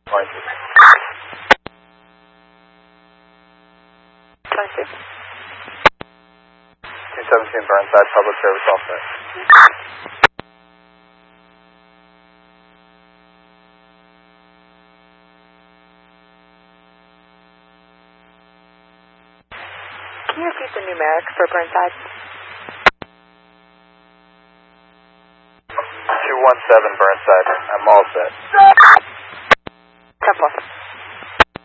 Point two. 217 Burnside, public service all set. Can you repeat the numeric for Burnside? 217 Burnside, I'm all set. 10-4.